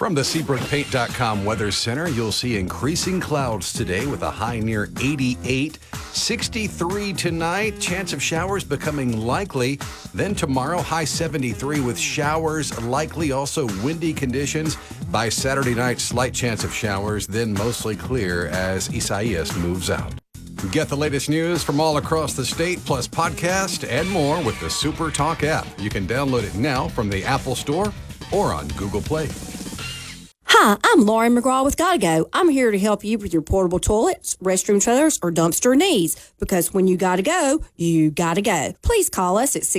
From the SeabrookPaint.com Weather Center, you'll see increasing clouds today with a high near 88. 63 tonight, chance of showers becoming likely. Then tomorrow, high 73 with showers likely. Also windy conditions. By Saturday night, slight chance of showers, then mostly clear as Isaias moves out. Get the latest news from all across the state, plus podcast and more with the Super Talk app. You can download it now from the Apple Store or on Google Play. Hi, I'm Lauren McGraw with Gotta Go. I'm here to help you with your portable toilets, restroom trailers, or dumpster needs. Because when you gotta go, you gotta go. Please call us at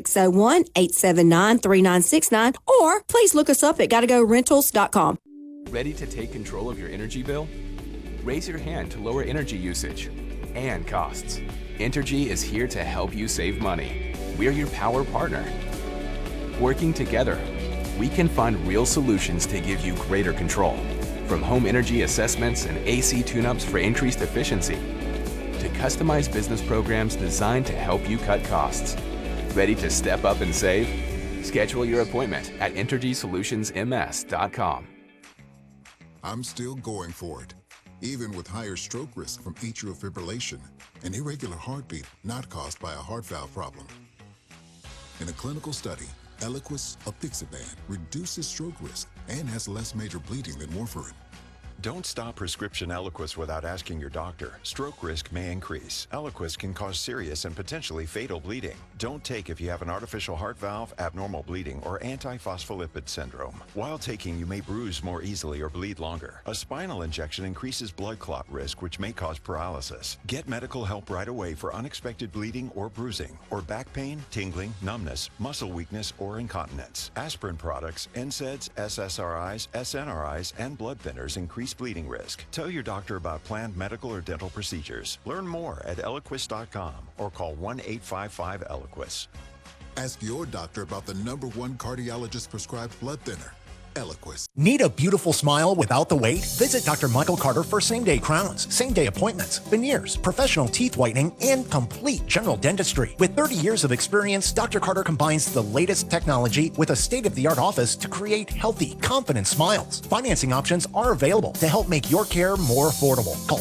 601-879-3969 or please look us up at gottagorentals.com. Ready to take control of your energy bill? Raise your hand to lower energy usage and costs. Entergy is here to help you save money. We're your power partner. Working together, we can find real solutions to give you greater control. From home energy assessments and AC tune-ups for increased efficiency, to customized business programs designed to help you cut costs. Ready to step up and save? Schedule your appointment at EnergySolutionsMS.com. I'm still going for it, even with higher stroke risk from atrial fibrillation, an irregular heartbeat not caused by a heart valve problem. In a clinical study, Eliquis apixaban reduces stroke risk and has less major bleeding than warfarin. Don't stop prescription Eliquis without asking your doctor. Stroke risk may increase. Eliquis can cause serious and potentially fatal bleeding. Don't take if you have an artificial heart valve, abnormal bleeding, or antiphospholipid syndrome. While taking, you may bruise more easily or bleed longer. A spinal injection increases blood clot risk, which may cause paralysis. Get medical help right away for unexpected bleeding or bruising, or back pain, tingling, numbness, muscle weakness, or incontinence. Aspirin products, NSAIDs, SSRIs, SNRIs, and blood thinners increase bleeding risk. Tell your doctor about planned medical or dental procedures. Learn more at Eliquis.com or call 1-855-ELIQUIS. Ask your doctor about the #1 cardiologist prescribed blood thinner, Eliquis. Need a beautiful smile without the wait? Visit Dr. Michael Carter for same-day crowns, same-day appointments, veneers, professional teeth whitening, and complete general dentistry. With 30 years of experience, Dr. Carter combines the latest technology with a state-of-the-art office to create healthy, confident smiles. Financing options are available to help make your care more affordable. Call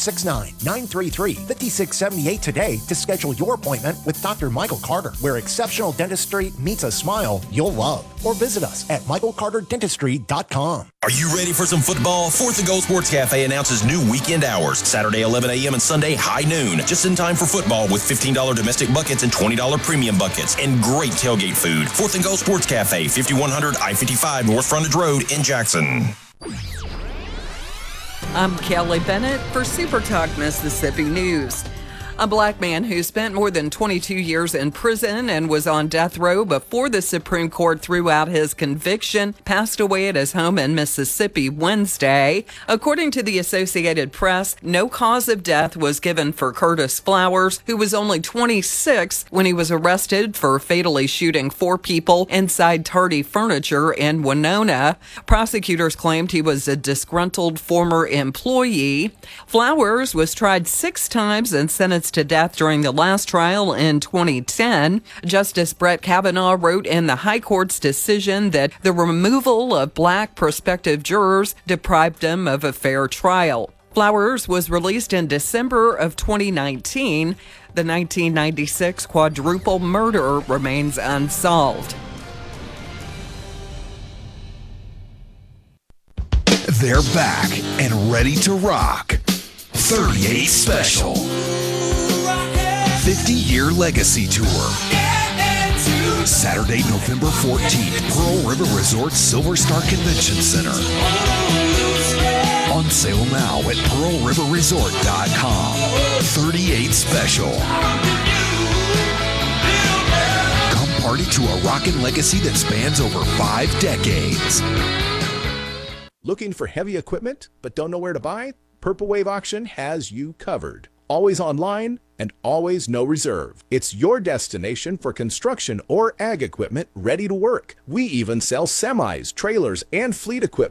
769-933-5678 today to schedule your appointment with Dr. Michael Carter, where exceptional dentistry meets a smile you'll love. Or visit us at michaelcarterdentistry.com. Are you ready for some football? Fourth and Goal Sports Cafe announces new weekend hours. Saturday 11 a.m. and Sunday high noon. Just in time for football with $15 domestic buckets and $20 premium buckets. And great tailgate food. Fourth and Goal Sports Cafe, 5100 I-55 North Frontage Road in Jackson. I'm Kelly Bennett for Super Talk Mississippi News. A black man who spent more than 22 years in prison and was on death row before the Supreme Court threw out his conviction passed away at his home in Mississippi Wednesday. According to the Associated Press, no cause of death was given for Curtis Flowers, who was only 26 when he was arrested for fatally shooting 4 people inside Tardy Furniture in Winona. Prosecutors claimed he was a disgruntled former employee. Flowers was tried 6 times and sentenced to death during the last trial in 2010. Justice Brett Kavanaugh wrote in the High Court's decision that the removal of black prospective jurors deprived him of a fair trial. Flowers was released in December of 2019. The 1996 quadruple murder remains unsolved. They're back and ready to rock. 38 Special. 50-year legacy tour. Saturday, November 14th, Pearl River Resort Silver Star Convention Center. On sale now at pearlriverresort.com. 38 Special. Come party to a rockin' legacy that spans over 5 decades. Looking for heavy equipment but don't know where to buy? Purple Wave Auction has you covered. Always online and always no reserve. It's your destination for construction or ag equipment ready to work. We even sell semis, trailers, and fleet equipment